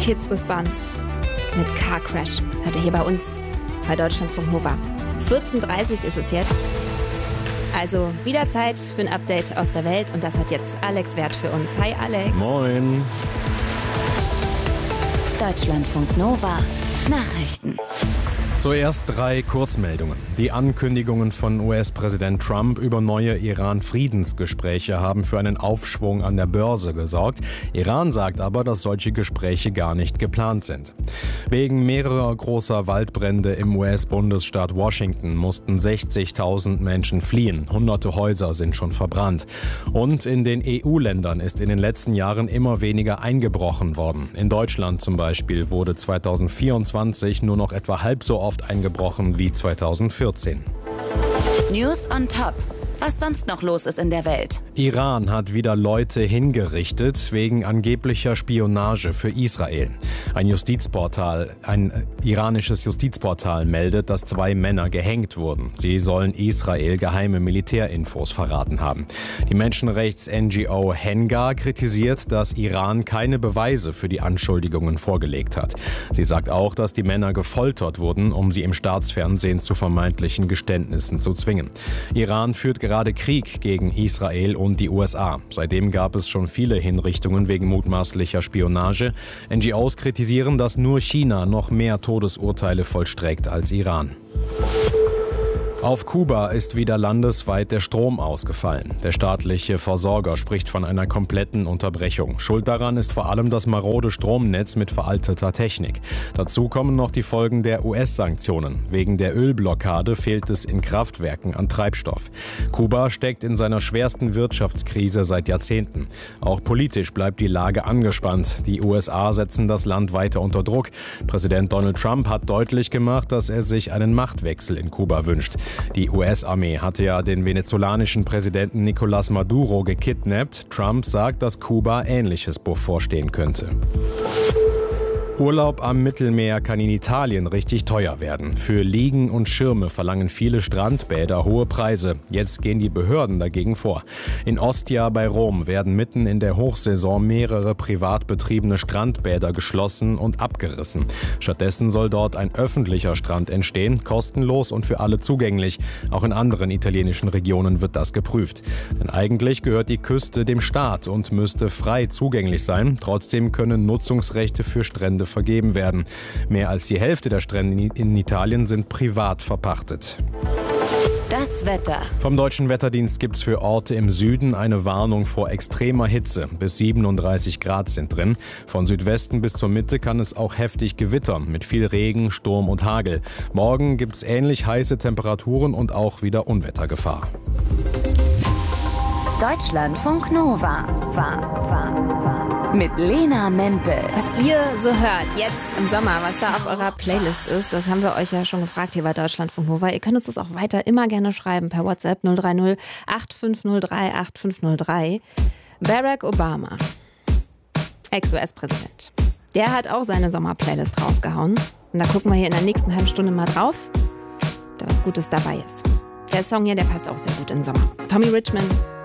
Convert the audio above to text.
Kids with Buns mit Car Crash. Hört ihr hier bei uns bei Deutschlandfunk Nova. 14.30 Uhr ist es jetzt. Also wieder Zeit für ein Update aus der Welt. Und das hat jetzt Alex Wert für uns. Hi Alex. Moin. Deutschlandfunk Nova. Nachrichten. Zuerst 3 Kurzmeldungen. Die Ankündigungen von US-Präsident Trump über neue Iran-Friedensgespräche haben für einen Aufschwung an der Börse gesorgt. Iran sagt aber, dass solche Gespräche gar nicht geplant sind. Wegen mehrerer großer Waldbrände im US-Bundesstaat Washington mussten 60.000 Menschen fliehen. Hunderte Häuser sind schon verbrannt. Und in den EU-Ländern ist in den letzten Jahren immer weniger eingebrochen worden. In Deutschland zum Beispiel wurde 2024 nur noch etwa halb so oft eingebrochen wie 2014. News on top. Was sonst noch los ist in der Welt. Iran hat wieder Leute hingerichtet wegen angeblicher Spionage für Israel. Ein iranisches Justizportal meldet, dass 2 Männer gehängt wurden. Sie sollen Israel geheime Militärinfos verraten haben. Die Menschenrechts-NGO Henga kritisiert, dass Iran keine Beweise für die Anschuldigungen vorgelegt hat. Sie sagt auch, dass die Männer gefoltert wurden, um sie im Staatsfernsehen zu vermeintlichen Geständnissen zu zwingen. Iran führt gerade Krieg gegen Israel und die USA. Seitdem gab es schon viele Hinrichtungen wegen mutmaßlicher Spionage. NGOs kritisieren, dass nur China noch mehr Todesurteile vollstreckt als Iran. Auf Kuba ist wieder landesweit der Strom ausgefallen. Der staatliche Versorger spricht von einer kompletten Unterbrechung. Schuld daran ist vor allem das marode Stromnetz mit veralteter Technik. Dazu kommen noch die Folgen der US-Sanktionen. Wegen der Ölblockade fehlt es in Kraftwerken an Treibstoff. Kuba steckt in seiner schwersten Wirtschaftskrise seit Jahrzehnten. Auch politisch bleibt die Lage angespannt. Die USA setzen das Land weiter unter Druck. Präsident Donald Trump hat deutlich gemacht, dass er sich einen Machtwechsel in Kuba wünscht. Die US-Armee hatte ja den venezolanischen Präsidenten Nicolás Maduro gekidnappt. Trump sagt, dass Kuba Ähnliches bevorstehen könnte. Urlaub am Mittelmeer kann in Italien richtig teuer werden. Für Liegen und Schirme verlangen viele Strandbäder hohe Preise. Jetzt gehen die Behörden dagegen vor. In Ostia bei Rom werden mitten in der Hochsaison mehrere privat betriebene Strandbäder geschlossen und abgerissen. Stattdessen soll dort ein öffentlicher Strand entstehen, kostenlos und für alle zugänglich. Auch in anderen italienischen Regionen wird das geprüft. Denn eigentlich gehört die Küste dem Staat und müsste frei zugänglich sein. Trotzdem können Nutzungsrechte für Strände vergeben werden. Mehr als die Hälfte der Strände in Italien sind privat verpachtet. Das Wetter. Vom Deutschen Wetterdienst gibt es für Orte im Süden eine Warnung vor extremer Hitze. Bis 37 Grad sind drin. Von Südwesten bis zur Mitte kann es auch heftig gewittern mit viel Regen, Sturm und Hagel. Morgen gibt es ähnlich heiße Temperaturen und auch wieder Unwettergefahr. Deutschlandfunk Nova. Mit Lena Mempel. Was ihr so hört jetzt im Sommer, was da auf eurer Playlist ist, das haben wir euch ja schon gefragt hier bei Deutschlandfunk Nova. Ihr könnt uns das auch weiter immer gerne schreiben per WhatsApp 030 8503 8503. Barack Obama, Ex-US-Präsident, der hat auch seine Sommerplaylist rausgehauen. Und da gucken wir hier in der nächsten halben Stunde mal drauf, ob da was Gutes dabei ist. Der Song hier, der passt auch sehr gut in den Sommer. Tommy Richmond,